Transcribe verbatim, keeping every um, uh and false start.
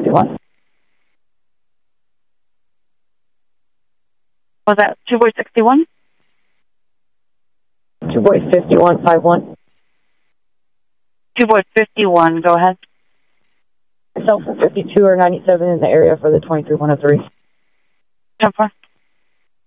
fifty-one. Was that two boy sixty-one? Two boy fifty-one five one. Two boy fifty-one, go ahead. Myself for fifty-two or ninety-seven in the area for the twenty-three one oh three. ten four.